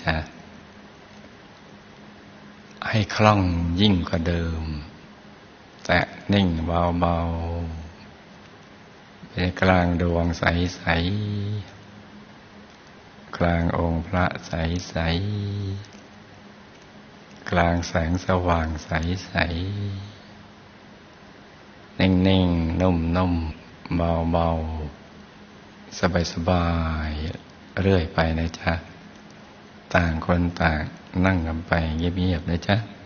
จ๊ะให้คล่องยิ่งกว่าเดิมแต่นิ่งเบาๆเป็นกลางดวงใสๆกลางองค์พระใสๆกลางแสงสว่างใสๆนิ่งๆนุ่มๆเบาๆสบายๆเรื่อยไปนะจ๊ะต่างคนต่างนั่งกันไปเงียบๆนะจ๊ะ